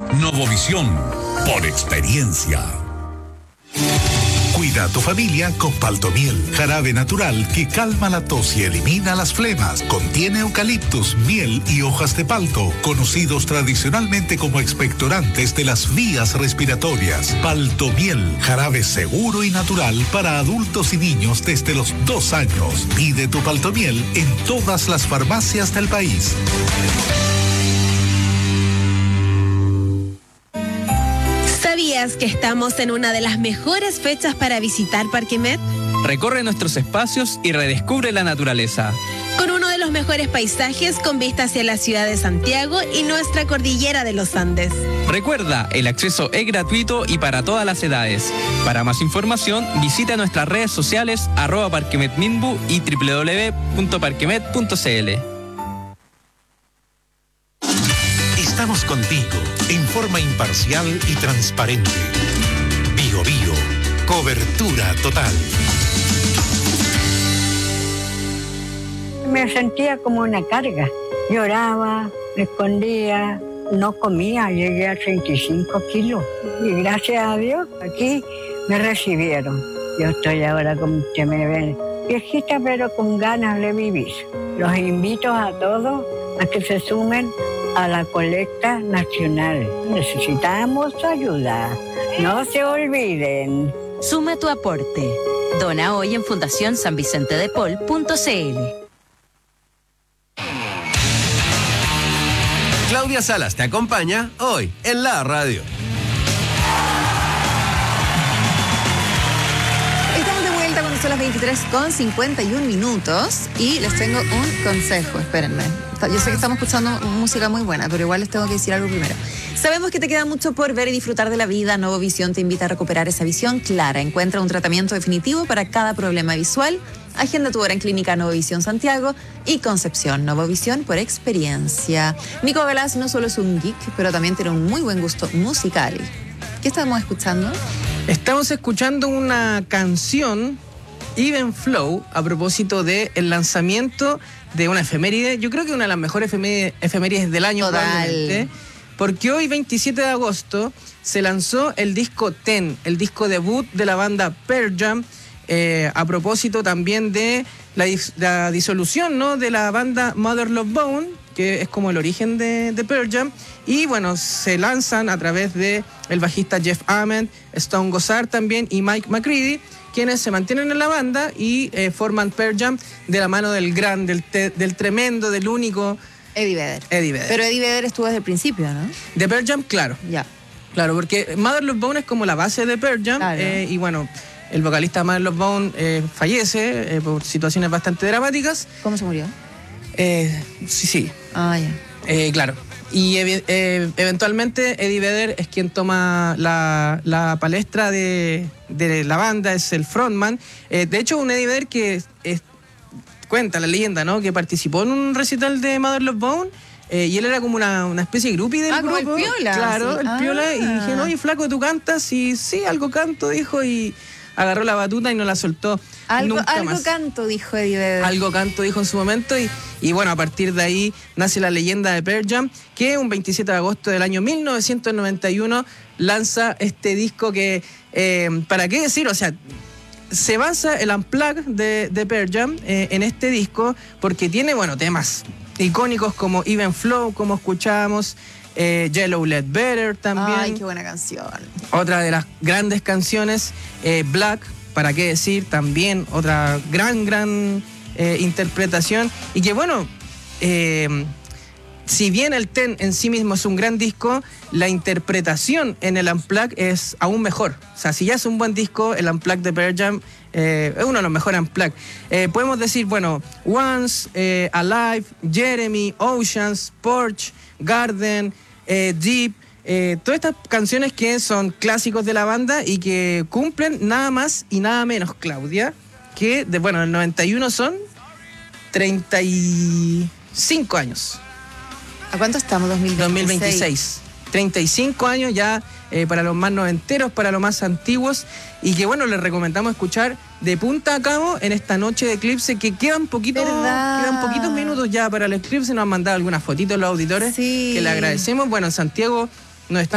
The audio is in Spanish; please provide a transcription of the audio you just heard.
Novovisión, por experiencia. Cuida a tu familia con Paltomiel, jarabe natural que calma la tos y elimina las flemas. Contiene eucaliptus, miel y hojas de palto, conocidos tradicionalmente como expectorantes de las vías respiratorias. Paltomiel, jarabe seguro y natural para adultos y niños desde los 2 años. Pide tu Paltomiel en todas las farmacias del país. ¿Sabías que estamos en una de las mejores fechas para visitar Parque Met? Recorre nuestros espacios y redescubre la naturaleza. Con uno de los mejores paisajes con vista hacia la ciudad de Santiago y nuestra cordillera de los Andes. Recuerda, el acceso es gratuito y para todas las edades. Para más información, visita nuestras redes sociales @parquemetminbu y www.parquemet.cl. Estamos contigo en forma imparcial y transparente. Bio Bio, cobertura total. Me sentía como una carga. Lloraba, me escondía, no comía, llegué a 35 kilos. Y gracias a Dios, aquí me recibieron. Yo estoy ahora, como usted me ve, viejita pero con ganas de vivir. Los invito a todos a que se sumen a la colecta nacional. Necesitamos ayuda. No se olviden. Suma tu aporte. Dona hoy en fundacionsanvicentedepol.cl. Claudia Salas te acompaña hoy en la radio. Estamos de vuelta cuando son las 23:51 y les tengo un consejo, espérenme. Yo sé que estamos escuchando música muy buena, pero igual les tengo que decir algo primero. Sabemos que te queda mucho por ver y disfrutar de la vida. Novovisión te invita a recuperar esa visión clara. Encuentra un tratamiento definitivo para cada problema visual. Agenda tu hora en Clínica Novovisión Santiago y Concepción. Novovisión por experiencia. Nico Galaz no solo es un geek, pero también tiene un muy buen gusto musical. ¿Qué estamos escuchando? Estamos escuchando una canción, Even Flow, a propósito del lanzamiento de una efeméride. Yo creo que una de las mejores efemérides del año. Total. Porque hoy, 27 de agosto, se lanzó el disco Ten, el disco debut de la banda Pearl Jam, a propósito también de la disolución, ¿no?, de la banda Mother Love Bone, que es como el origen de Pearl Jam. Y bueno, se lanzan a través de el bajista Jeff Ament, Stone Gossard también y Mike McCready, quienes se mantienen en la banda y forman Pearl Jam de la mano del gran, del tremendo, del único Eddie Vedder. Eddie Vedder. Pero Eddie Vedder estuvo desde el principio, ¿no? De Pearl Jam, claro. Ya. Claro, porque Mother Love Bone es como la base de Pearl Jam. Claro. Y bueno, el vocalista Mother Love Bone fallece por situaciones bastante dramáticas. ¿Cómo se murió? Sí. Ah, ya. Claro. Y eventualmente Eddie Vedder es quien toma la palestra de la banda, es el frontman. De hecho, un Eddie Vedder que cuenta la leyenda, ¿no?, que participó en un recital de Mother Love Bone. Y él era como una especie de groupie del grupo. Como el Piola. Claro, sí. el Piola. Y dije, no, oye, flaco, ¿tú cantas? Y sí, algo canto, dijo, y agarró la batuta y no la soltó nunca más. Algo canto, dijo Eddie Vedder. Algo canto, dijo en su momento. Y bueno, a partir de ahí nace la leyenda de Pearl Jam, que un 27 de agosto del año 1991 lanza este disco que, ¿para qué decir? O sea, se basa el Unplugged de Pearl Jam en este disco porque tiene, bueno, temas icónicos como Even Flow, como escuchábamos, Yellow Let Better también. Ay, qué buena canción. Otra de las grandes canciones, Black, ¿para qué decir? También otra gran interpretación. Y que bueno, si bien el Ten en sí mismo es un gran disco, la interpretación en el Unplugged es aún mejor. O sea, si ya es un buen disco, el Unplugged de Pearl Jam es uno de los mejores Unplugged. Podemos decir, bueno, Once, Alive, Jeremy, Oceans, Porch, Garden, Deep, todas estas canciones que son clásicos de la banda y que cumplen nada más y nada menos, Claudia, que del 91 son 35 años. ¿A cuánto estamos? 2026. 35 años ya para los más noventeros, para los más antiguos, y que bueno, les recomendamos escuchar de punta a cabo en esta noche de eclipse, que quedan poquitos minutos ya para el eclipse. Nos han mandado algunas fotitos los auditores, que le agradecemos. Bueno, en Santiago nos están